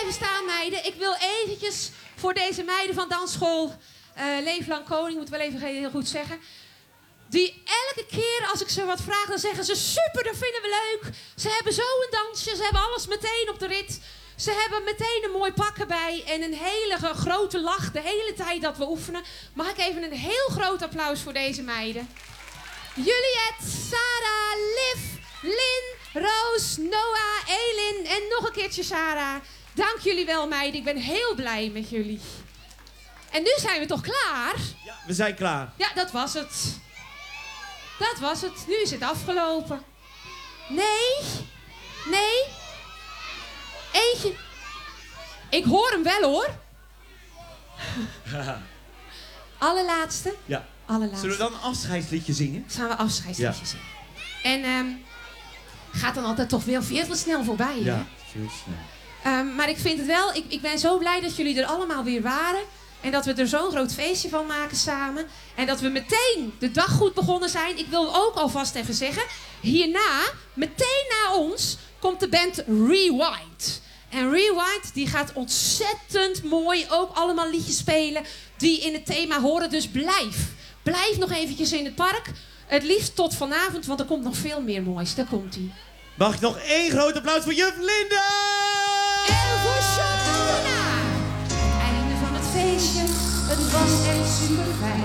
blijven staan, meiden. Ik wil eventjes voor deze meiden van dansschool Leeflang Koning, moet wel even heel goed zeggen. Die elke keer als ik ze wat vraag, dan zeggen ze super, dat vinden we leuk. Ze hebben zo een dansje, ze hebben alles meteen op de rit. Ze hebben meteen een mooi pak erbij en een hele grote lach de hele tijd dat we oefenen. Mag ik even een heel groot applaus voor deze meiden. Juliette, Sarah, Liv, Lin, Roos, Noah, Elin en nog een keertje Sarah. Dank jullie wel, meiden. Ik ben heel blij met jullie. En nu zijn we toch klaar? Ja, we zijn klaar. Ja, dat was het. Dat was het. Nu is het afgelopen. Nee. Nee. Eentje. Ik hoor hem wel, hoor. Allerlaatste. Ja. Allerlaatste. Zullen we dan een afscheidsliedje zingen? Gaan we afscheidsliedje zingen. En gaat dan altijd toch weer veel te snel voorbij, hè? Ja, veel snel. Maar ik vind het wel... Ik ben zo blij dat jullie er allemaal weer waren. En dat we er zo'n groot feestje van maken samen. En dat we meteen de dag goed begonnen zijn. Ik wil ook alvast even zeggen... Hierna, meteen na ons, komt de band Rewind. En Rewind die gaat ontzettend mooi ook allemaal liedjes spelen... die in het thema horen. Dus blijf nog eventjes in het park. Het liefst tot vanavond, want er komt nog veel meer moois. Daar komt-ie. Mag ik nog één groot applaus voor juf Linda? En voor Shona! Einde van het feestje, het was echt super fijn.